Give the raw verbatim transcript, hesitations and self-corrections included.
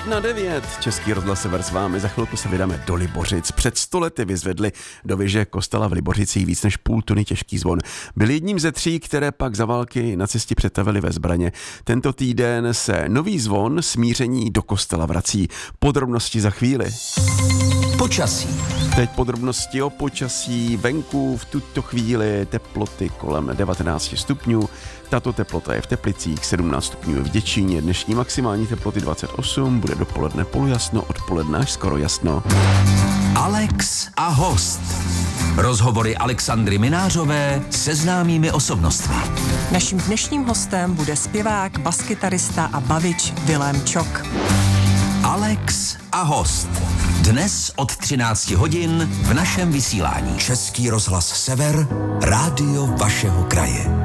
Devět na devět. Český rozhlas Sever s vámi. Za chvilku se vydáme do Libořic. Před sto lety vyzvedli do věže kostela v Libořicích víc než půl tuny těžký zvon. Byl jedním ze tří, které pak za války nacisti přetavili ve zbraně. Tento týden se nový zvon smíření do kostela vrací. Podrobnosti za chvíli. Počasí. Teď podrobnosti o počasí. Venku v tuto chvíli teploty kolem devatenáct stupňů. Tato teplota je v Teplicích, sedmnáct stupňů v Děčíně. Dnešní maximální teploty dvacet osm, bude dopoledne polojasno, odpoledne až skoro jasno. Alex a host. Rozhovory Alexandry Minářové se známými osobnostmi. Naším dnešním hostem bude zpěvák, baskytarista a bavič Vilém Čok. Alex a host. Dnes od třinácti hodin v našem vysílání. Český rozhlas Sever, rádio vašeho kraje.